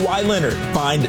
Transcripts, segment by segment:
Kawhi Leonard fined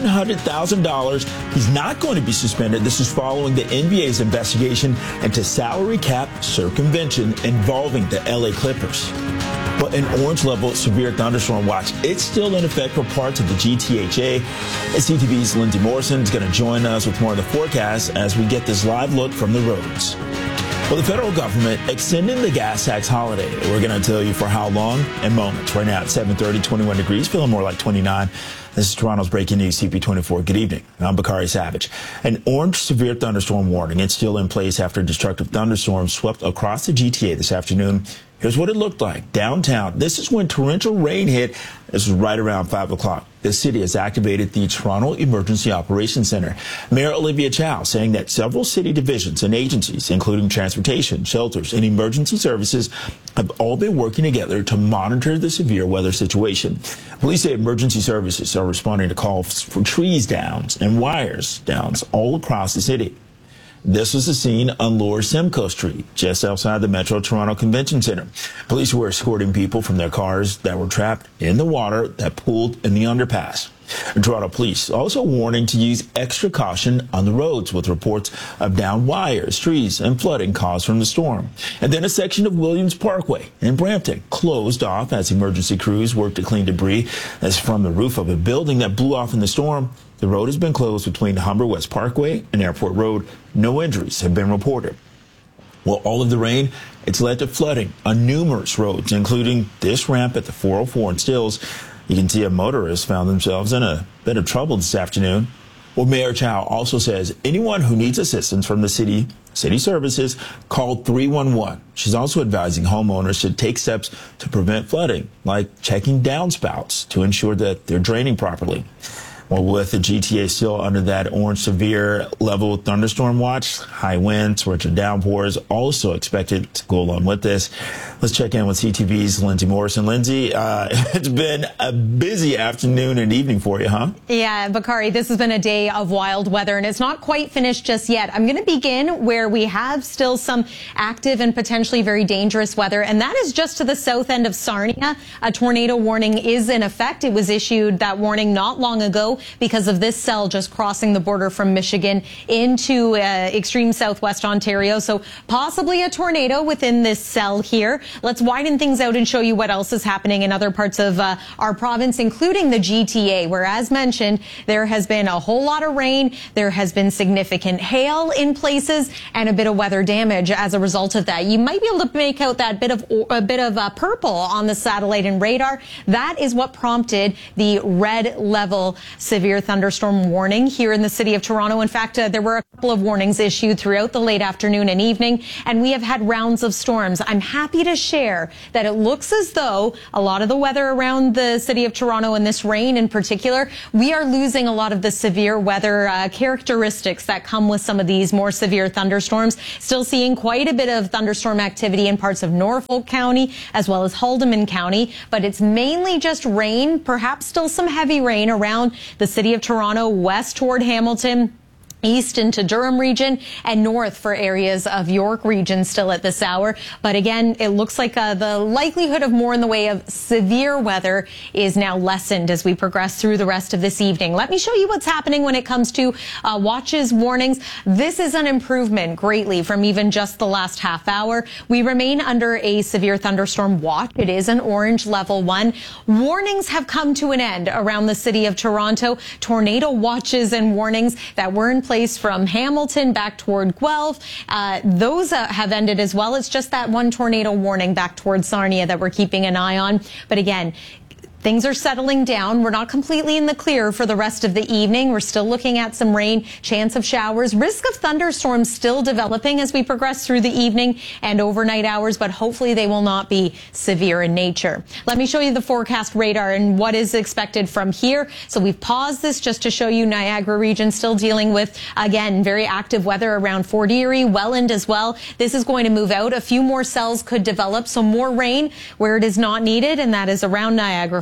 $700,000. He's not going to be suspended. This is following the NBA's investigation into salary cap circumvention involving the LA Clippers. But an orange-level severe thunderstorm watch, it's still in effect for parts of the GTHA. And CTV's Lindsay Morrison is going to join us with more of the forecast as we get this live look from the roads. Well, the federal government extending the gas tax holiday. We're going to tell you for how long in moments. Right now at 7:30, 21 degrees, feeling more like 29. This is Toronto's Breaking News, CP24. Good evening. I'm Bakari Savage. An orange severe thunderstorm warning. It's still in place after destructive thunderstorms swept across the GTA this afternoon. Here's what it looked like downtown. This is when torrential rain hit. This was right around 5 o'clock. The city has activated the Toronto Emergency Operations Center. Mayor Olivia Chow saying that several city divisions and agencies, including transportation, shelters, and emergency services, have all been working together to monitor the severe weather situation. Police say emergency services are responding to calls for trees downs and wires downs all across the city. This was the scene on Lower Simcoe Street, just outside the Metro Toronto Convention Center. Police were escorting people from their cars that were trapped in the water that pooled in the underpass. Toronto police also warning to use extra caution on the roads with reports of downed wires, trees, and flooding caused from the storm. And then a section of Williams Parkway in Brampton closed off as emergency crews worked to clean debris that's from the roof of a building that blew off in the storm. The road has been closed between Humber West Parkway and Airport Road. No injuries have been reported. Well, all of the rain, it's led to flooding on numerous roads, including this ramp at the 404 in Stills. You can see a motorist found themselves in a bit of trouble this afternoon. Well, Mayor Chow also says anyone who needs assistance from the city services, call 311. She's also advising homeowners to take steps to prevent flooding, like checking downspouts to ensure that they're draining properly. Well, with the GTA still under that orange severe level thunderstorm watch, high winds, torrential downpours also expected to go along with this. Let's check in with CTV's Lindsay Morrison. Lindsay, it's been a busy afternoon and evening for you, huh? Yeah, Bakari, this has been a day of wild weather, and it's not quite finished just yet. I'm going to begin where we have still some active and potentially very dangerous weather, and that is just to the south end of Sarnia. A tornado warning is in effect. It was issued, that warning, not long ago, because of this cell just crossing the border from Michigan into extreme southwest Ontario. So possibly a tornado within this cell here. Let's widen things out and show you what else is happening in other parts of our province, including the GTA, where, as mentioned, there has been a whole lot of rain. There has been significant hail in places and a bit of weather damage as a result of that. You might be able to make out that bit of purple on the satellite and radar. That is what prompted the red level severe thunderstorm warning here in the city of Toronto. In fact, there were a couple of warnings issued throughout the late afternoon and evening, and we have had rounds of storms. I'm happy to share that it looks as though a lot of the weather around the city of Toronto, and this rain in particular, we are losing a lot of the severe weather characteristics that come with some of these more severe thunderstorms. Still seeing quite a bit of thunderstorm activity in parts of Norfolk County as well as Haldimand County, but it's mainly just rain, perhaps still some heavy rain around the city of Toronto, west toward Hamilton, east into Durham region, and north for areas of York region still at this hour. But again, it looks like the likelihood of more in the way of severe weather is now lessened as we progress through the rest of this evening. Let me show you what's happening when it comes to watches, warnings. This is an improvement greatly from even just the last half hour. We remain under a severe thunderstorm watch. It is an orange level 1. Warnings have come to an end around the city of Toronto. Tornado watches and warnings that were in place from Hamilton back toward Guelph. Those have ended as well. It's just that one tornado warning back towards Sarnia that we're keeping an eye on. But again, things are settling down. We're not completely in the clear for the rest of the evening. We're still looking at some rain, chance of showers, risk of thunderstorms still developing as we progress through the evening and overnight hours, but hopefully they will not be severe in nature. Let me show you the forecast radar and what is expected from here. So we've paused this just to show you Niagara region still dealing with, again, very active weather around Fort Erie, Welland as well. This is going to move out. A few more cells could develop, so more rain where it is not needed, and that is around Niagara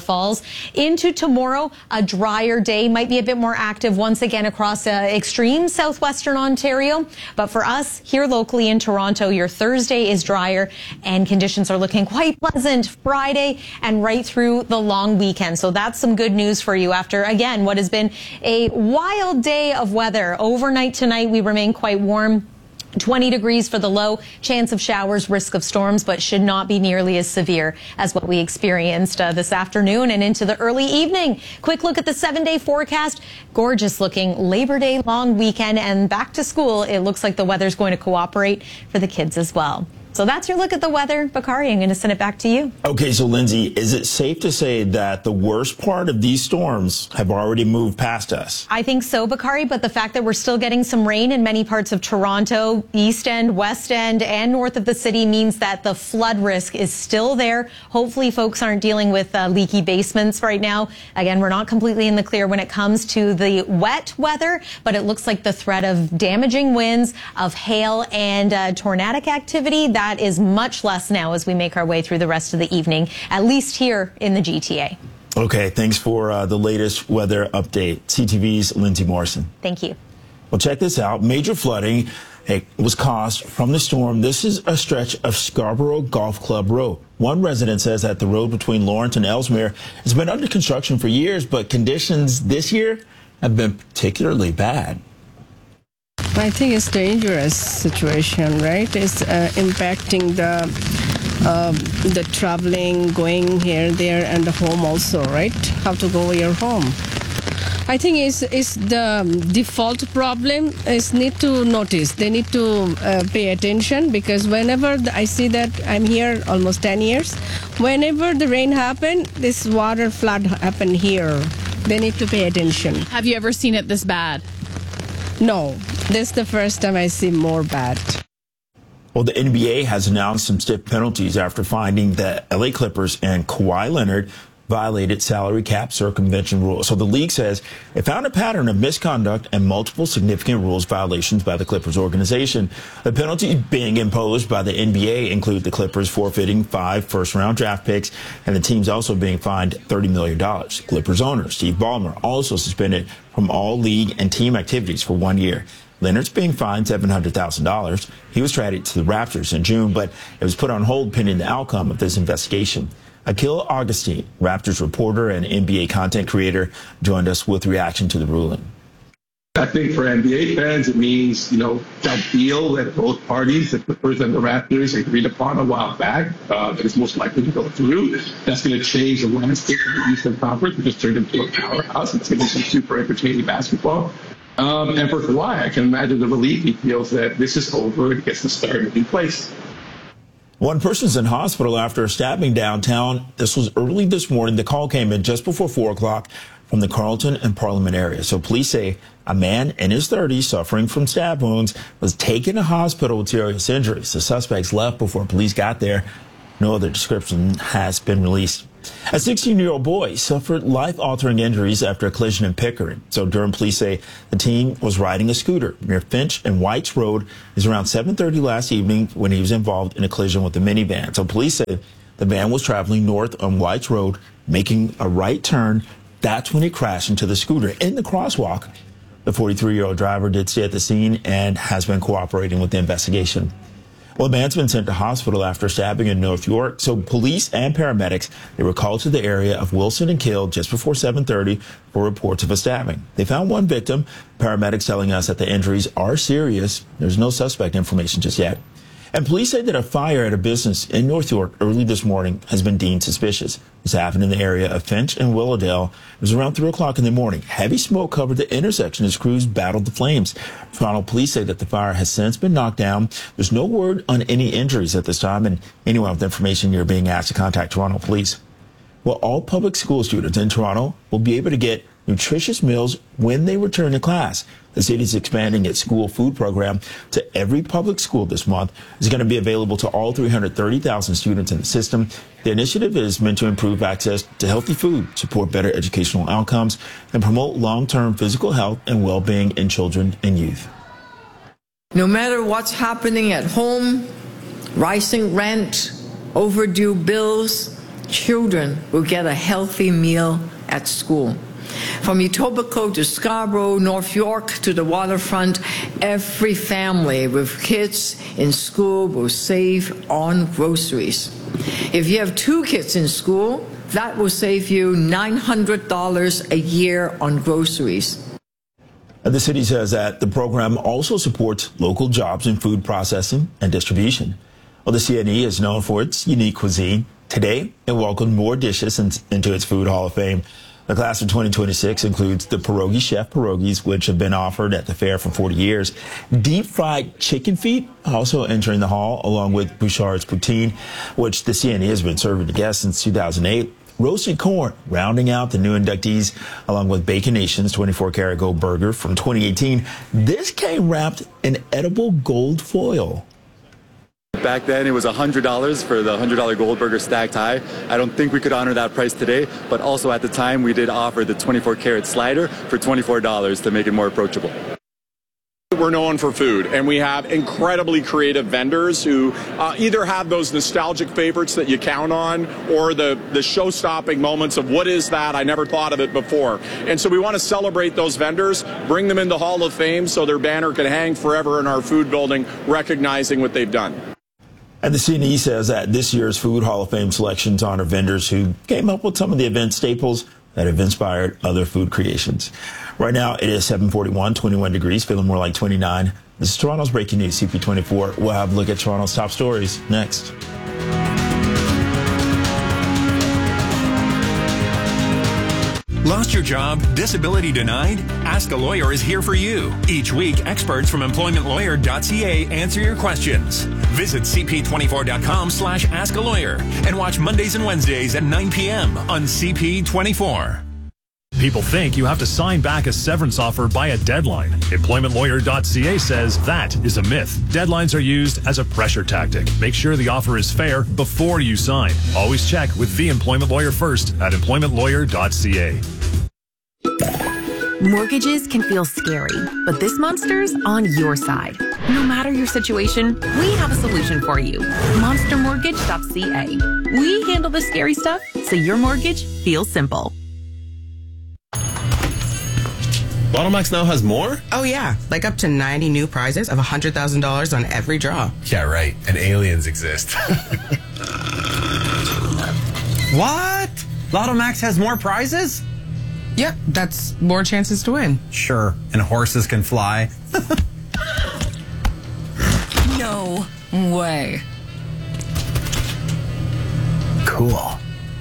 Falls. Into tomorrow, a drier day, might be a bit more active once again across extreme southwestern Ontario. But for us here locally in Toronto, your Thursday is drier and conditions are looking quite pleasant Friday and right through the long weekend. So that's some good news for you after, again, what has been a wild day of weather. Overnight tonight, we remain quite warm. 20 degrees for the low, chance of showers, risk of storms, but should not be nearly as severe as what we experienced this afternoon and into the early evening. Quick look at the 7-day forecast. Gorgeous looking Labor Day long weekend and back to school. It looks like the weather's going to cooperate for the kids as well. So that's your look at the weather. Bakari, I'm going to send it back to you. Okay, so Lindsay, is it safe to say that the worst part of these storms have already moved past us? I think so, Bakari, but the fact that we're still getting some rain in many parts of Toronto, East End, West End, and north of the city means that the flood risk is still there. Hopefully folks aren't dealing with leaky basements right now. Again, we're not completely in the clear when it comes to the wet weather, but it looks like the threat of damaging winds, of hail, and tornadic activity, that is much less now as we make our way through the rest of the evening, at least here in the GTA. Okay, thanks for the latest weather update. CTV's Lindsay Morrison. Thank you. Well, check this out. Major flooding was caused from the storm. This is a stretch of Scarborough Golf Club Road. One resident says that the road between Lawrence and Ellesmere has been under construction for years, but conditions this year have been particularly bad. I think it's a dangerous situation, right? It's impacting the traveling, going here, there, and the home also, right? How to go your home. I think it's the default problem is need to notice. They need to pay attention because whenever I see that, I'm here almost 10 years, whenever the rain happen, this water flood happen here. They need to pay attention. Have you ever seen it this bad? No, this is the first time I see more bad. Well, the NBA has announced some stiff penalties after finding that LA Clippers and Kawhi Leonard violated salary cap circumvention rules. So the league says it found a pattern of misconduct and multiple significant rules violations by the Clippers organization. The penalties being imposed by the NBA include the Clippers forfeiting 5 first-round draft picks, and the team's also being fined $30 million. Clippers owner Steve Ballmer also suspended from all league and team activities for 1 year. Leonard's being fined $700,000. He was traded to the Raptors in June, but it was put on hold pending the outcome of this investigation. Akil Augustine, Raptors reporter and NBA content creator, joined us with reaction to the ruling. I think for NBA fans, it means, that deal that both parties, the Clippers and the Raptors, agreed upon a while back, that is most likely to go through. That's going to change the landscape of the Eastern Conference, which has turned into a powerhouse. It's going to be some super entertaining basketball. And for Kawhi, I can imagine the relief he feels that this is over and gets to start in a new place. One person's in hospital after a stabbing downtown. This was early this morning. The call came in just before 4 o'clock from the Carlton and Parliament area. So police say a man in his 30s suffering from stab wounds was taken to hospital with serious injuries. The suspects left before police got there. No other description has been released. A 16-year-old boy suffered life-altering injuries after a collision in Pickering. So Durham police say the teen was riding a scooter near Finch and Whites Road. It was around 7:30 last evening when he was involved in a collision with a minivan. So police say the van was traveling north on Whites Road, making a right turn. That's when he crashed into the scooter in the crosswalk. The 43-year-old driver did stay at the scene and has been cooperating with the investigation. Well, a man's been sent to hospital after stabbing in North York. So police and paramedics, they were called to the area of Wilson and Kill just before 7:30 for reports of a stabbing. They found one victim. Paramedics telling us that the injuries are serious. There's no suspect information just yet. And police say that a fire at a business in North York early this morning has been deemed suspicious. This happened in the area of Finch and Willowdale. It was around 3 o'clock in the morning. Heavy smoke covered the intersection as crews battled the flames. Toronto police say that the fire has since been knocked down. There's no word on any injuries at this time, and anyone with information, you're being asked to contact Toronto police. Well, all public school students in Toronto will be able to get nutritious meals when they return to class. The city is expanding its school food program to every public school this month. It's going to be available to all 330,000 students in the system. The initiative is meant to improve access to healthy food, support better educational outcomes, and promote long-term physical health and well-being in children and youth. No matter what's happening at home, rising rent, overdue bills, children will get a healthy meal at school. From Etobicoke to Scarborough, North York to the waterfront, every family with kids in school will save on groceries. If you have 2 kids in school, that will save you $900 a year on groceries. The city says that the program also supports local jobs in food processing and distribution. Well, the CNE is known for its unique cuisine. Today, it welcomed more dishes into its Food Hall of Fame. The class of 2026 includes the Pierogi Chef pierogies, which have been offered at the fair for 40 years. Deep-fried chicken feet also entering the hall, along with Bouchard's poutine, which the CNE has been serving to guests since 2008. Roasted corn, rounding out the new inductees, along with Bacon Nation's 24-karat gold burger from 2018. This came wrapped in edible gold foil. Back then, it was $100 for the $100 gold burger stacked high. I don't think we could honor that price today, but also at the time, we did offer the 24-karat slider for $24 to make it more approachable. We're known for food, and we have incredibly creative vendors who either have those nostalgic favorites that you count on or the show-stopping moments of what is that? I never thought of it before. And so we want to celebrate those vendors, bring them into Hall of Fame so their banner can hang forever in our food building, recognizing what they've done. And the CNE says that this year's Food Hall of Fame selections honor vendors who came up with some of the event staples that have inspired other food creations. Right now, it is 7:41, 21 degrees, feeling more like 29. This is Toronto's Breaking News, CP24. We'll have a look at Toronto's top stories next. Lost your job? Disability denied? Ask a Lawyer is here for you. Each week, experts from employmentlawyer.ca answer your questions. Visit cp24.com/askalawyer and watch Mondays and Wednesdays at 9 p.m. on CP24. People think you have to sign back a severance offer by a deadline. EmploymentLawyer.ca says that is a myth. Deadlines are used as a pressure tactic. Make sure the offer is fair before you sign. Always check with the employment lawyer first at EmploymentLawyer.ca. Mortgages can feel scary, but this monster's on your side. No matter your situation, we have a solution for you. MonsterMortgage.ca. We handle the scary stuff so your mortgage feels simple. Lottomax now has more? Oh, yeah. Like up to 90 new prizes of $100,000 on every draw. Yeah, right. And aliens exist. What? Lottomax has more prizes? Yep, that's more chances to win. Sure. And horses can fly. No way. Cool.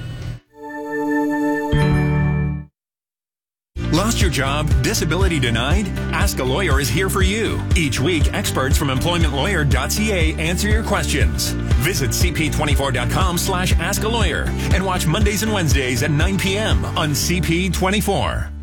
Lost your job? Disability denied? Ask a Lawyer is here for you. Each week, experts from employmentlawyer.ca answer your questions. Visit cp24.com/askalawyer and watch Mondays and Wednesdays at 9 p.m. on CP24.